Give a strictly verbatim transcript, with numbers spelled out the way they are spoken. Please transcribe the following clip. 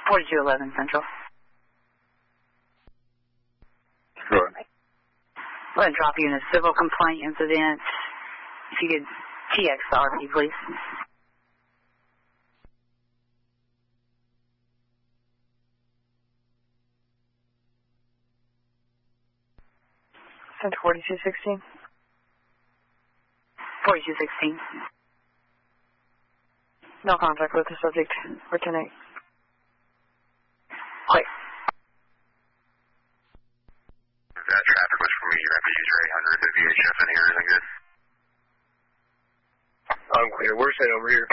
forty-two eleven Central. Sure. I'm going to drop you in a civil complaint incident. If you could T X R me, please. Sent forty-two sixteen. forty-two sixteen. No contact with the subject for tonight. Quick. That traffic was for me. You're at the user eight hundred. The V H F in here isn't good. I'm clear. We're sent over here.